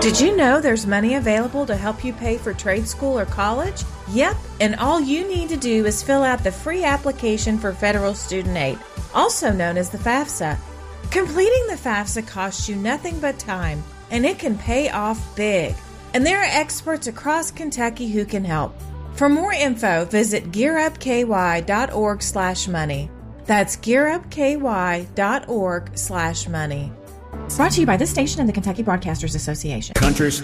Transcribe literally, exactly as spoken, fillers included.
Did you know there's money available to help you pay for trade school or college? Yep, and all you need to do is fill out the free application for federal student aid, also known as the FAFSA. Completing the FAFSA costs you nothing but time, and it can pay off big. And there are experts across Kentucky who can help. For more info, visit gearupky.org slash money. That's gearupky.org slash money. Brought to you by this station and the Kentucky Broadcasters Association. Country